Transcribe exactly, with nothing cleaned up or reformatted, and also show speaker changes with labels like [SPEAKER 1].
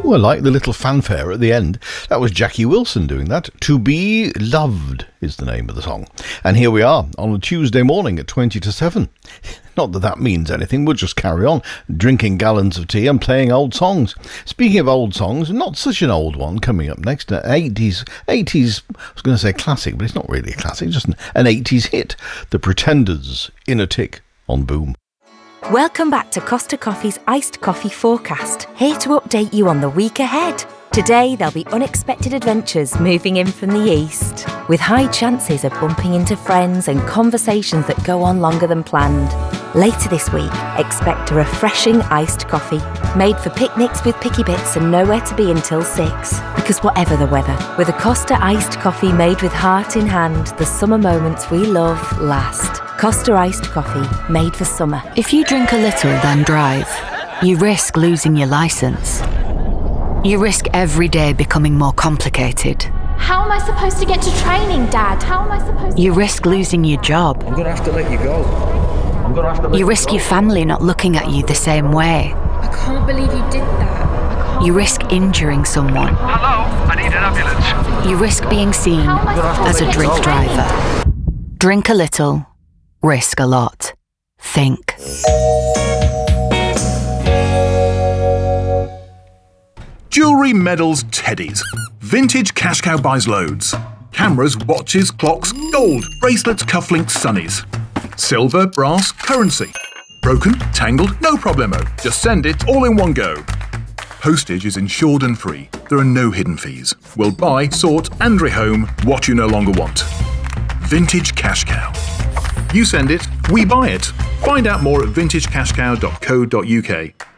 [SPEAKER 1] Oh, I like the little fanfare at the end. That was Jackie Wilson doing that. To Be Loved is the name of the song. And here we are on a Tuesday morning at twenty to seven. Not that that means anything, we'll just carry on drinking gallons of tea and playing old songs. Speaking of old songs, not such an old one coming up next. An eighties, eighties, I was going to say classic, but it's not really a classic, just an, an eighties hit. The Pretenders, In a Tick on Boom.
[SPEAKER 2] Welcome back to Costa Coffee's Iced Coffee Forecast, here to update you on the week ahead. Today, there'll be unexpected adventures moving in from the east, with high chances of bumping into friends and conversations that go on longer than planned. Later this week, expect a refreshing iced coffee, made for picnics with picky bits and nowhere to be until six. Because whatever the weather, with a Costa iced coffee made with heart in hand, the summer moments we love last. Costa iced coffee, made for summer.
[SPEAKER 3] If you drink a little, then drive, you risk losing your licence. You risk every day becoming more complicated.
[SPEAKER 4] How am I supposed to get to training, Dad? How am I supposed to...
[SPEAKER 3] You risk losing your job.
[SPEAKER 5] I'm going to have to let you go. I'm going to have to let
[SPEAKER 3] You risk
[SPEAKER 5] you
[SPEAKER 3] your family not looking at you the same way.
[SPEAKER 4] I can't believe you did that.
[SPEAKER 3] You risk injuring someone.
[SPEAKER 6] Hello, I need an ambulance.
[SPEAKER 3] You risk being seen as a drink driver. Drink a little, risk a lot. Think.
[SPEAKER 7] Jewellery, medals, teddies. Vintage Cash Cow buys loads. Cameras, watches, clocks, gold, bracelets, cufflinks, sunnies. Silver, brass, currency. Broken, tangled, no problemo. Just send it all in one go. Postage is insured and free. There are no hidden fees. We'll buy, sort and rehome what you no longer want. Vintage Cash Cow. You send it, we buy it. Find out more at vintage cash cow dot co dot uk.